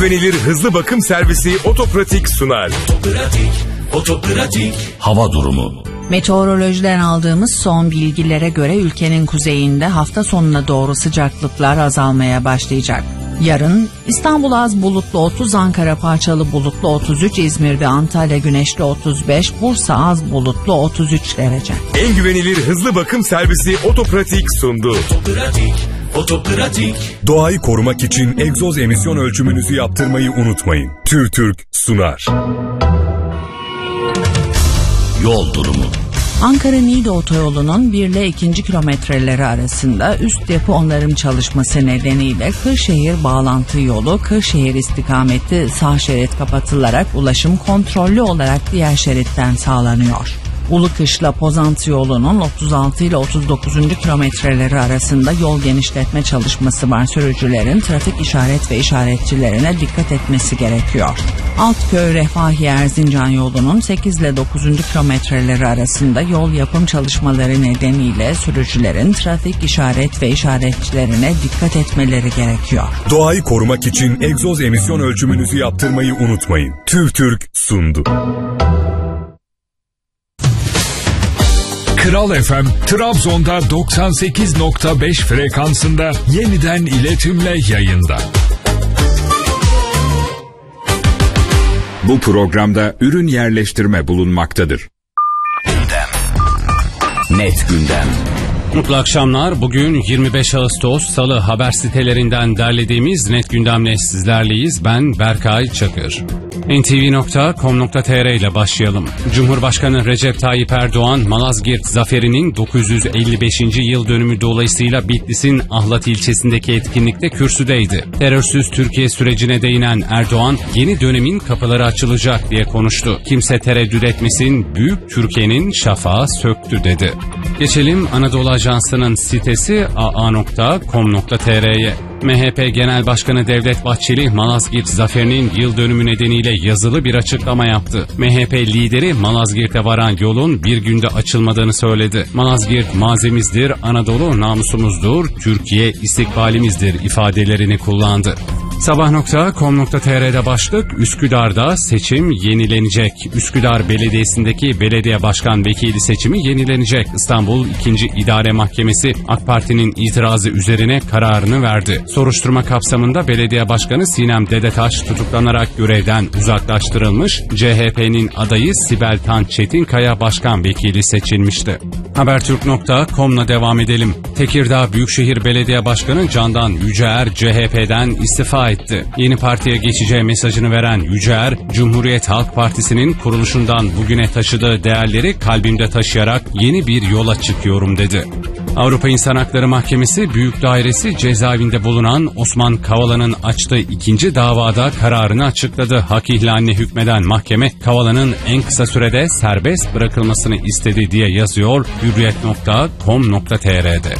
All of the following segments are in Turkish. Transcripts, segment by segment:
güvenilir hızlı bakım servisi Otopratik sunar. Otopratik. Hava durumu. Meteorolojiden aldığımız son bilgilere göre ülkenin kuzeyinde hafta sonuna doğru sıcaklıklar azalmaya başlayacak. Yarın İstanbul az bulutlu 30, Ankara parçalı bulutlu 33, İzmir ve Antalya güneşli 35, Bursa az bulutlu 33 derece. En güvenilir hızlı bakım servisi Otopratik sundu. Otopratik. Doğayı korumak için egzoz emisyon ölçümünüzü yaptırmayı unutmayın. TÜRTÜRK sunar. Yol durumu. Ankara-Niğde otoyolunun 1 ile 2. kilometreleri arasında üst yapı onarım çalışması nedeniyle Kırşehir bağlantı yolu Kırşehir istikameti sağ şerit kapatılarak ulaşım kontrollü olarak diğer şeritten sağlanıyor. Ulukışla Pozantı yolunun 36 ile 39. kilometreleri arasında yol genişletme çalışması var. Sürücülerin trafik işaret ve işaretçilerine dikkat etmesi gerekiyor. Altköy Refahi Erzincan yolunun 8 ile 9. kilometreleri arasında yol yapım çalışmaları nedeniyle sürücülerin trafik işaret ve işaretçilerine dikkat etmeleri gerekiyor. Doğayı korumak için egzoz emisyon ölçümünüzü yaptırmayı unutmayın. TÜRTÜRK sundu. Kral FM, Trabzon'da 98.5 frekansında yeniden iletimle yayında. Bu programda ürün yerleştirme bulunmaktadır. Net gündem. Mutlu akşamlar. Bugün 25 Ağustos Salı, haber sitelerinden derlediğimiz Net Gündem'le sizlerleyiz. Ben Berkay Çakır. ntv.com.tr ile başlayalım. Cumhurbaşkanı Recep Tayyip Erdoğan, Malazgirt Zaferi'nin 955. yıl dönümü dolayısıyla Bitlis'in Ahlat ilçesindeki etkinlikte kürsüdeydi. Terörsüz Türkiye sürecine değinen Erdoğan, yeni dönemin kapıları açılacak diye konuştu. Kimse tereddüt etmesin, büyük Türkiye'nin şafağı söktü dedi. Geçelim Anadolu Ajansı'nın sitesi aa.com.tr'ye. MHP Genel Başkanı Devlet Bahçeli, Malazgirt Zaferi'nin yıl dönümü nedeniyle yazılı bir açıklama yaptı. MHP lideri Malazgirt'e varan yolun bir günde açılmadığını söyledi. Malazgirt mazimizdir, Anadolu namusumuzdur, Türkiye istikbalimizdir ifadelerini kullandı. Sabah.com.tr'de başlık, Üsküdar'da seçim yenilenecek. Üsküdar Belediyesi'ndeki belediye başkan vekili seçimi yenilenecek. İstanbul 2. İdare Mahkemesi AK Parti'nin itirazı üzerine kararını verdi. Soruşturma kapsamında belediye başkanı Sinem Dedetaş tutuklanarak görevden uzaklaştırılmış, CHP'nin adayı Sibel Tan Çetinkaya başkan vekili seçilmişti. Habertürk.com'la devam edelim. Tekirdağ Büyükşehir Belediye Başkanı Candan Yüceer CHP'den istifa etti. Yeni partiye geçeceği mesajını veren Yüceer, Cumhuriyet Halk Partisi'nin kuruluşundan bugüne taşıdığı değerleri kalbimde taşıyarak yeni bir yola çıkıyorum dedi. Avrupa İnsan Hakları Mahkemesi Büyük Dairesi cezaevinde bulunan Osman Kavala'nın açtığı ikinci davada kararını açıkladı. Hak ihlaline hükmeden mahkeme, Kavala'nın en kısa sürede serbest bırakılmasını istedi diye yazıyor hürriyet.com.tr'de.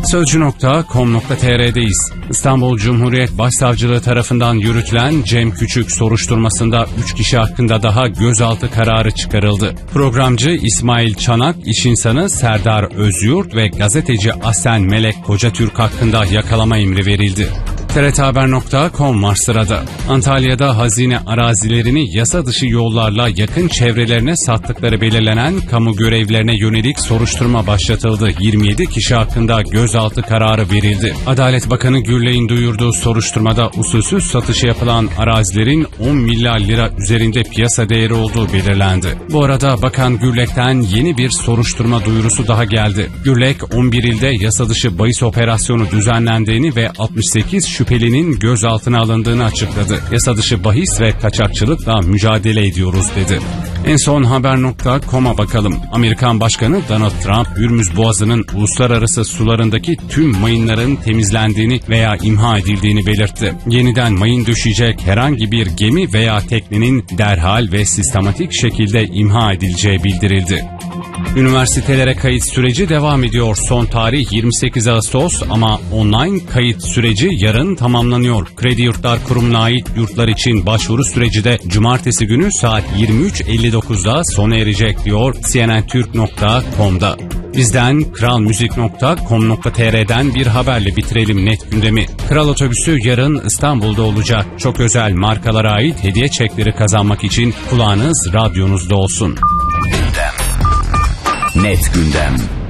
Sözcü.com.tr'deyiz. İstanbul Cumhuriyet Başsavcılığı tarafından yürütülen Cem Küçük soruşturmasında 3 kişi hakkında daha gözaltı kararı çıkarıldı. Programcı İsmail Çanak, iş insanı Serdar Özyurt ve gazeteci Aslen Melek Kocatürk hakkında yakalama emri verildi. TRThaber.com var sırada. Antalya'da hazine arazilerini yasa dışı yollarla yakın çevrelerine sattıkları belirlenen kamu görevlilerine yönelik soruşturma başlatıldı. 27 kişi hakkında gözaltı kararı verildi. Adalet Bakanı Gürlek'in duyurduğu soruşturmada usulsüz satışı yapılan arazilerin 10 milyar lira üzerinde piyasa değeri olduğu belirlendi. Bu arada Bakan Gürlek'ten yeni bir soruşturma duyurusu daha geldi. Gürlek 11 ilde yasa dışı bahis operasyonu düzenlendiğini ve 68 şüphelinin gözaltına alındığını açıkladı. Yasa dışı bahis ve kaçakçılıkla mücadele ediyoruz dedi. En son haber.com'a bakalım. Amerikan Başkanı Donald Trump, Hürmüz Boğazı'nın uluslararası sularındaki tüm mayınların temizlendiğini veya imha edildiğini belirtti. Yeniden mayın döşeyecek herhangi bir gemi veya teknenin derhal ve sistematik şekilde imha edileceği bildirildi. Üniversitelere kayıt süreci devam ediyor. Son tarih 28 Ağustos ama online kayıt süreci yarın tamamlanıyor. Kredi Yurtlar Kurumu'na ait yurtlar için başvuru süreci de cumartesi günü saat 23.59'da sona erecek diyor CNNTürk.com'da. Bizden kralmuzik.com.tr'den bir haberle bitirelim net gündemi. Kral Otobüsü yarın İstanbul'da olacak. Çok özel markalara ait hediye çekleri kazanmak için kulağınız radyonuzda olsun. Net gündem.